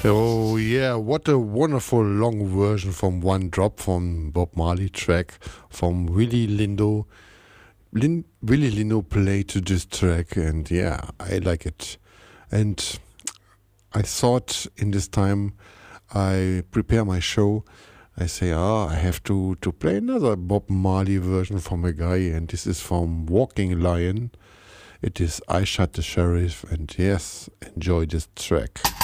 Oh yeah, what a wonderful long version from One Drop from Bob Marley track from Willie Lindo. Willie Lindo played to this track, and yeah, I like it. And I thought in this time I prepare my show, I say, I have to play another Bob Marley version from a guy, and this is from Walking Lion. It is I Shot the Sheriff, and yes, enjoy this track.